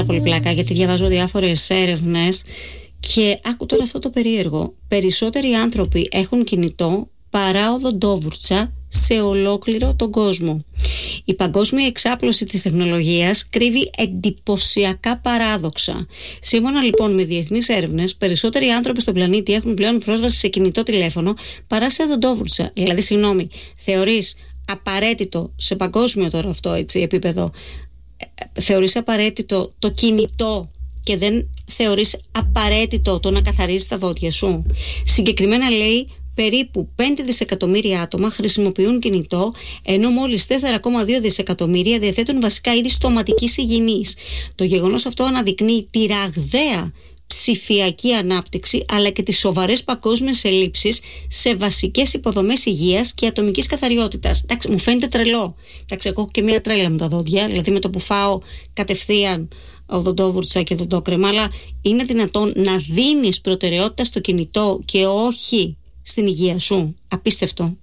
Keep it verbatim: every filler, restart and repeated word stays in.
πολύ πλάκα, γιατί διαβάζω διάφορες έρευνες και άκου τώρα αυτό το περίεργο. Περισσότεροι άνθρωποι έχουν κινητό παρά οδοντόβουρτσα σε ολόκληρο τον κόσμο. Η παγκόσμια εξάπλωση της τεχνολογίας κρύβει εντυπωσιακά παράδοξα. Σύμφωνα λοιπόν με διεθνείς έρευνες, περισσότεροι άνθρωποι στον πλανήτη έχουν πλέον πρόσβαση σε κινητό τηλέφωνο παρά σε οδοντόβουρτσα. Δηλαδή, συγγνώμη, θεωρείς απαραίτητο σε παγκόσμιο τώρα αυτό έτσι επίπεδο, θεωρείς απαραίτητο το κινητό και δεν θεωρείς απαραίτητο το να καθαρίζεις τα δόντια σου? Συγκεκριμένα λέει, περίπου πέντε δισεκατομμύρια άτομα χρησιμοποιούν κινητό, ενώ μόλις τέσσερα κόμμα δύο δισεκατομμύρια διαθέτουν βασικά είδη στοματικής υγιεινής. Το γεγονός αυτό αναδεικνύει τη ραγδαία ψηφιακή ανάπτυξη, αλλά και τις σοβαρές παγκόσμιες ελλείψεις σε βασικές υποδομές υγείας και ατομικής καθαριότητας. Εντάξει, μου φαίνεται τρελό. Εντάξει, εγώ έχω και μία τρέλα με τα δόντια, δηλαδή με το που φάω κατευθείαν οδοντόβουρτσα και οδοντόκρεμα, αλλά είναι δυνατόν να δίνεις προτεραιότητα στο κινητό και όχι στην υγεία σου? Απίστευτο.